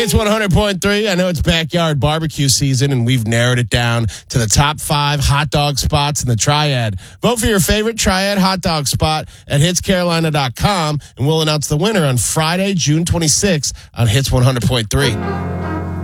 It's 100.3. I know it's backyard barbecue season, and we've narrowed it down to the top 5 hot dog spots in the Triad. Vote for your favorite Triad hot dog spot at hitscarolina.com, and we'll announce the winner on Friday, June 26th on Hits 100.3.